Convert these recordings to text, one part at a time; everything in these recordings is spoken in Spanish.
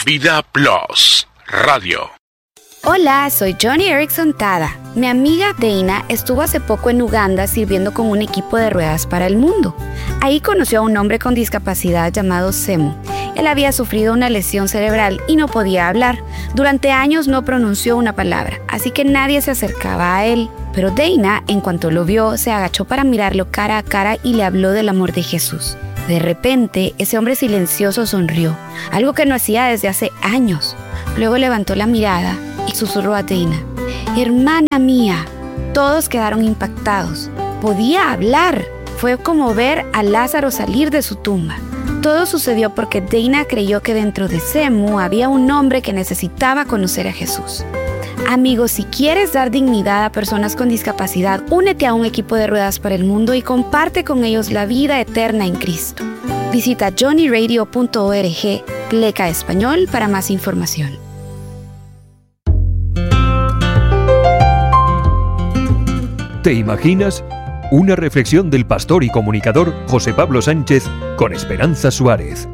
Vida Plus Radio. Hola, soy Johnny Erickson Tada. Mi amiga Dana estuvo hace poco en Uganda sirviendo con un equipo de ruedas para el mundo. Ahí conoció a un hombre con discapacidad llamado Semu. Él había sufrido una lesión cerebral y no podía hablar. Durante años no pronunció una palabra, así que nadie se acercaba a él. Pero Dana, en cuanto lo vio, se agachó para mirarlo cara a cara y le habló del amor de Jesús. De repente, ese hombre silencioso sonrió, algo que no hacía desde hace años. Luego levantó la mirada y susurró a Dana: «Hermana mía». Todos quedaron impactados. Podía hablar. Fue como ver a Lázaro salir de su tumba. Todo sucedió porque Dana creyó que dentro de Semu había un hombre que necesitaba conocer a Jesús. Amigos, si quieres dar dignidad a personas con discapacidad, únete a un equipo de ruedas para el mundo y comparte con ellos la vida eterna en Cristo. Visita johnnyradio.org/español para más información. ¿Te imaginas? Una reflexión del pastor y comunicador José Pablo Sánchez con Esperanza Suárez.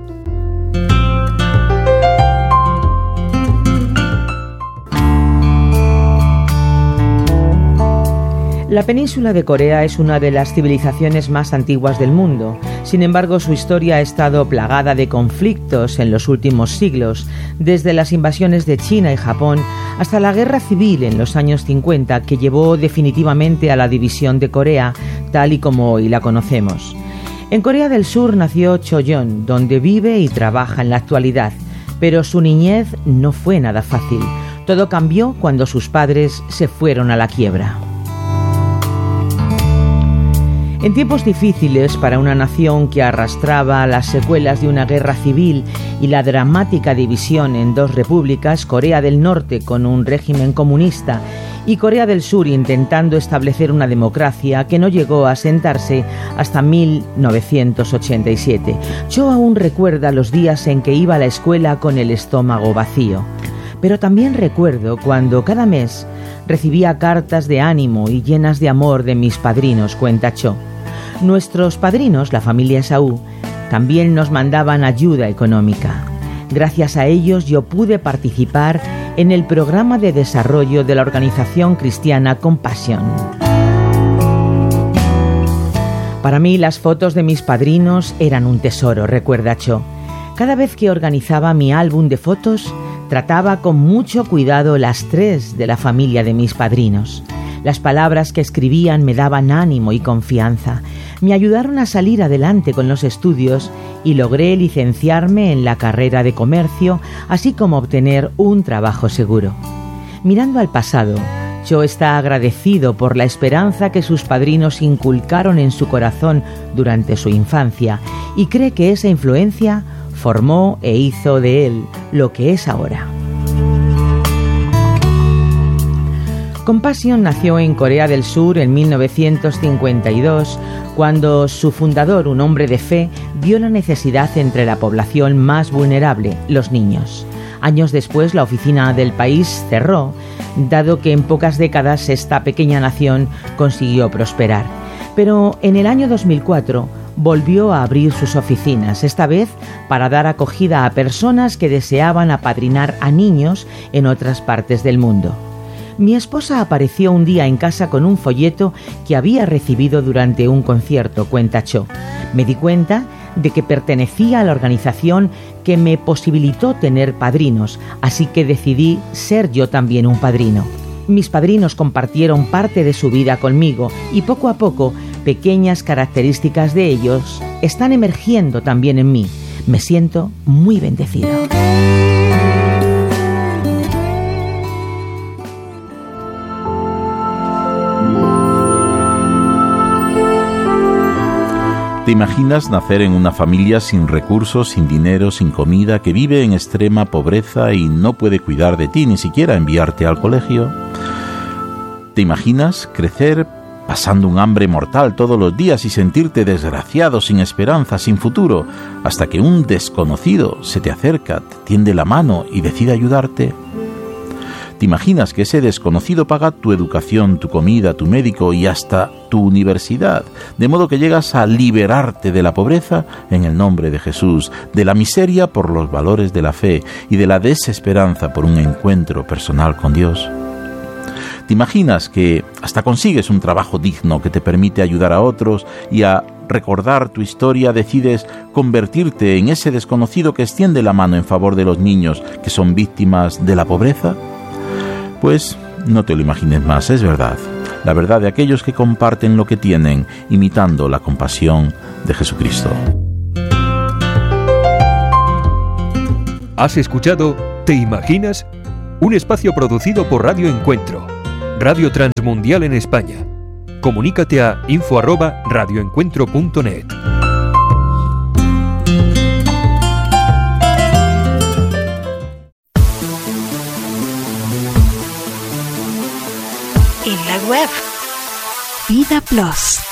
La península de Corea es una de las civilizaciones más antiguas del mundo. Sin embargo, su historia ha estado plagada de conflictos en los últimos siglos, desde las invasiones de China y Japón hasta la guerra civil en los años 50, que llevó definitivamente a la división de Corea, tal y como hoy la conocemos. En Corea del Sur nació Choyeon, donde vive y trabaja en la actualidad, pero su niñez no fue nada fácil. Todo cambió cuando sus padres se fueron a la quiebra. En tiempos difíciles para una nación que arrastraba las secuelas de una guerra civil y la dramática división en dos repúblicas, Corea del Norte con un régimen comunista y Corea del Sur intentando establecer una democracia que no llegó a asentarse hasta 1987. Cho aún recuerda los días en que iba a la escuela con el estómago vacío. Pero también recuerdo cuando cada mes recibía cartas de ánimo y llenas de amor de mis padrinos, cuenta Cho. Nuestros padrinos, la familia Esaú, también nos mandaban ayuda económica. Gracias a ellos yo pude participar en el programa de desarrollo de la organización cristiana Compassion. Para mí las fotos de mis padrinos eran un tesoro, recuerda Cho. Cada vez que organizaba mi álbum de fotos, trataba con mucho cuidado las tres de la familia de mis padrinos. Las palabras que escribían me daban ánimo y confianza. Me ayudaron a salir adelante con los estudios y logré licenciarme en la carrera de comercio, así como obtener un trabajo seguro. Mirando al pasado, Cho está agradecido por la esperanza que sus padrinos inculcaron en su corazón durante su infancia y cree que esa influencia formó e hizo de él lo que es ahora. Compassion nació en Corea del Sur en 1952, cuando su fundador, un hombre de fe, vio la necesidad entre la población más vulnerable, los niños. Años después, la oficina del país cerró, dado que en pocas décadas esta pequeña nación consiguió prosperar. Pero en el año 2004 volvió a abrir sus oficinas, esta vez para dar acogida a personas que deseaban apadrinar a niños en otras partes del mundo. Mi esposa apareció un día en casa con un folleto que había recibido durante un concierto, cuenta Cho. Me di cuenta de que pertenecía a la organización que me posibilitó tener padrinos, así que decidí ser yo también un padrino. Mis padrinos compartieron parte de su vida conmigo y poco a poco pequeñas características de ellos están emergiendo también en mí. Me siento muy bendecido. ¿Te imaginas nacer en una familia sin recursos, sin dinero, sin comida, que vive en extrema pobreza y no puede cuidar de ti, ni siquiera enviarte al colegio? ¿Te imaginas crecer pasando un hambre mortal todos los días y sentirte desgraciado, sin esperanza, sin futuro, hasta que un desconocido se te acerca, te tiende la mano y decide ayudarte? ¿Te imaginas que ese desconocido paga tu educación, tu comida, tu médico y hasta tu universidad? De modo que llegas a liberarte de la pobreza en el nombre de Jesús, de la miseria por los valores de la fe y de la desesperanza por un encuentro personal con Dios. ¿Te imaginas que hasta consigues un trabajo digno que te permite ayudar a otros y a recordar tu historia decides convertirte en ese desconocido que extiende la mano en favor de los niños que son víctimas de la pobreza? Pues no te lo imagines más, es verdad. La verdad de aquellos que comparten lo que tienen, imitando la compasión de Jesucristo. ¿Has escuchado ¿Te imaginas? Un espacio producido por Radio Encuentro, Radio Transmundial en España. Comunícate a info@radioencuentro.net. En la web Vida Plus.